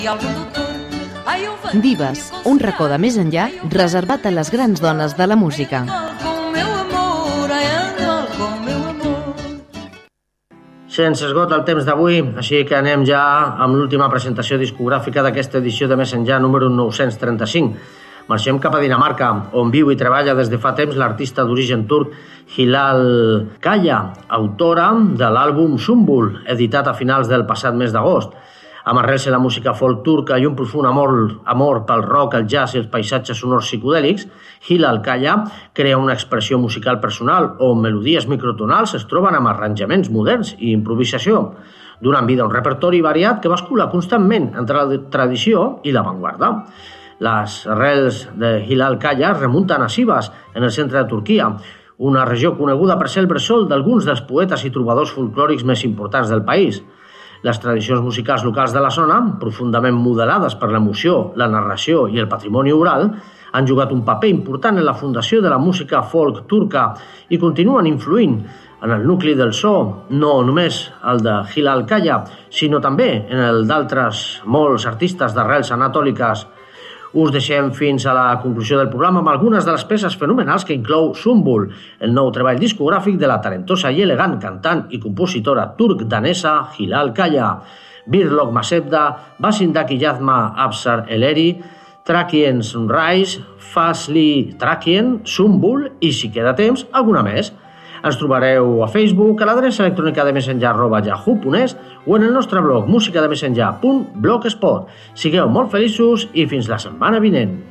Dives, un racó de més enllà reservat a les grans dones de la música. Se'ns esgota el temps d'avui, així que anem ja amb l'última presentació discogràfica d'aquesta edició de Més enllà número 935. Marxem cap a Dinamarca, on viu i treballa des de fa temps l'artista d'origen turc Hilal Kaya, autora de l'àlbum Sumbul, editat a finals del passat mes d'agost. Amb arrels en la música folk turca i un profund amor pel rock, el jazz i els paisatges sonors psicodèlics, Hilal Kaya crea una expressió musical personal on melodies microtonals es troben amb arranjaments moderns i improvisació, donant vida a un repertori variat que bascula constantment entre la tradició i l'avantguarda. Les arrels de Hilal Kaya remunten a Sivas, en el centre de Turquia, una regió coneguda per ser el bressol d'alguns dels poetes i trobadors folclòrics més importants del país. Les tradicions musicals locals de la zona, profundament modelades per l'emoció, la narració i el patrimoni oral, han jugat un paper important en la fundació de la música folk turca i continuen influint en el nucli del so, no només el de Hilal Kaya, sinó també en el d'altres molts artistes d'arrels anatòliques. Us deixem fins a la conclusió del programa amb algunes de les peces fenomenals que inclou Sumbul, el nou treball discogràfic de la talentosa i elegant cantant i compositora turc-danesa Hilal Kaya. Birlok Masebda, Basindaki Yazma Absar Eleri, Trakien Sunrise, Fasli Trakien, Sumbul i, si queda temps, alguna més. Ens trobareu a Facebook, a l'adreça electrònica de messenjar@yahoo.es o en el nostre blog musicademesenjar.blogspot. Sigueu molt feliços i fins la setmana vinent.